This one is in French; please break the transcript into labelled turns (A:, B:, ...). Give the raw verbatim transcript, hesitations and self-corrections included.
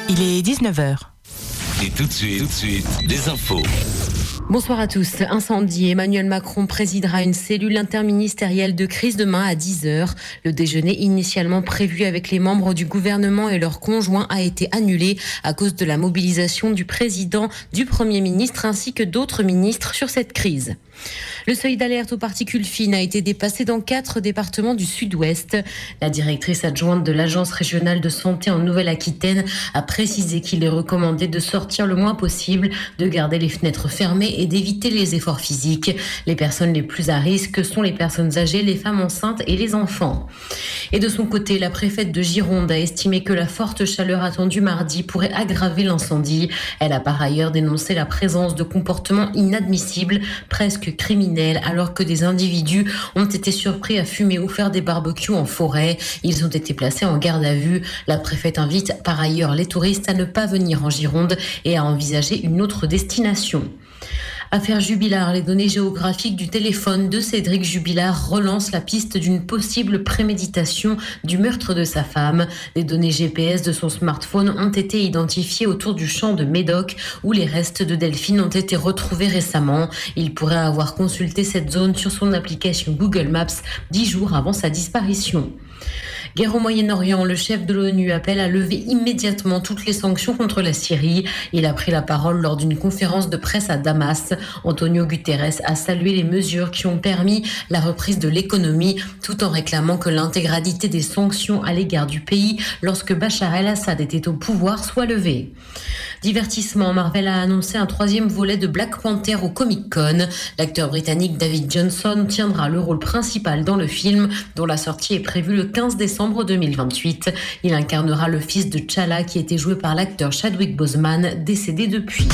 A: Il est dix-neuf heures.
B: Et tout de suite, tout de suite, des infos.
C: Bonsoir à tous. Incendie. Emmanuel Macron présidera une cellule interministérielle de crise demain à dix heures. Le déjeuner initialement prévu avec les membres du gouvernement et leurs conjoints a été annulé à cause de la mobilisation du président, du Premier ministre ainsi que d'autres ministres sur cette crise. Le seuil d'alerte aux particules fines a été dépassé dans quatre départements du sud-ouest. La directrice adjointe de l'Agence régionale de santé en Nouvelle-Aquitaine a précisé qu'il est recommandé de sortir le moins possible, de garder les fenêtres fermées et d'éviter les efforts physiques. Les personnes les plus à risque sont les personnes âgées, les femmes enceintes et les enfants. Et de son côté, la préfète de Gironde a estimé que la forte chaleur attendue mardi pourrait aggraver l'incendie. Elle a par ailleurs dénoncé la présence de comportements inadmissibles, presque criminels, alors que des individus ont été surpris à fumer ou faire des barbecues en forêt. Ils ont été placés en garde à vue. La préfète invite par ailleurs les touristes à ne pas venir en Gironde et à envisager une autre destination. Affaire Jubilard, les données géographiques du téléphone de Cédric Jubilard relancent la piste d'une possible préméditation du meurtre de sa femme. Les données G P S de son smartphone ont été identifiées autour du champ de Médoc où les restes de Delphine ont été retrouvés récemment. Il pourrait avoir consulté cette zone sur son application Google Maps dix jours avant sa disparition. Guerre au Moyen-Orient, le chef de l'ONU appelle à lever immédiatement toutes les sanctions contre la Syrie. Il a pris la parole lors d'une conférence de presse à Damas. Antonio Guterres a salué les mesures qui ont permis la reprise de l'économie, tout en réclamant que l'intégralité des sanctions à l'égard du pays, lorsque Bachar el-Assad était au pouvoir, soit levée. Divertissement, Marvel a annoncé un troisième volet de Black Panther au Comic-Con. L'acteur britannique David Johnson tiendra le rôle principal dans le film, dont la sortie est prévue le quinze décembre deux mille vingt-huit. Il incarnera le fils de T'Challa qui était joué par l'acteur Chadwick Boseman, décédé depuis.